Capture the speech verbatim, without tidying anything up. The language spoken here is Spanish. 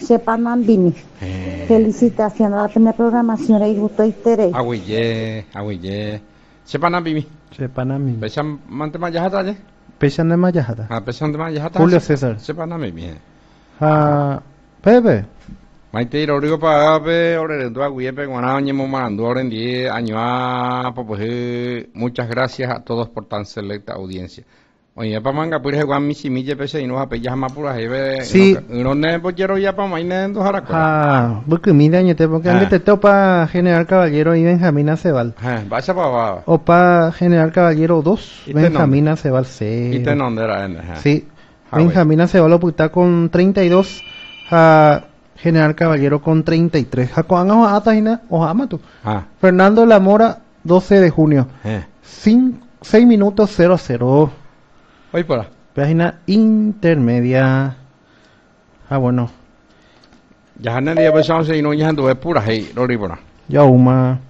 Chepanambini. Eh. Felicitaciones a la primera programación y gusto y tere. Aguille, aguille. Chepanambimi. Chepanami. Pesan mantema yahata je. Pesan de Mayajata. Ah, pesan tema yahata. Julio César. Chepanambimi. Ah, Pepe. Maite Rodrigo Pagape, Orendo Aguiepe, Guanañe Momando, Orendi, Añoa, Popoje. Muchas gracias a todos por tan selecta audiencia. Oye, pa manga pure guan misimille pese y no apellas mapura jebe. Sí. No ne pochero ya pa maine en dos haraco. Ah, porque mira, yo te porque Ah. antes te topa General Caballero y Benjamín Aceval. Eh, vaya pa va. O pa General Caballero dos, ¿Y te Benjamín Aceval Y cero. te nombre era en. Sí, Ah, Benjamín Aceval lo puta con treinta y dos, a General Caballero con treinta y tres. A Coan o a Taina o a Amato. Ah, Fernando Lamora, doce de junio. eh. seis minutos cero cero. Oye, por ahí. Página intermedia. Ah, bueno. Ya han día pensado si no ya anduve pura hey, Rodrigo. Yauma.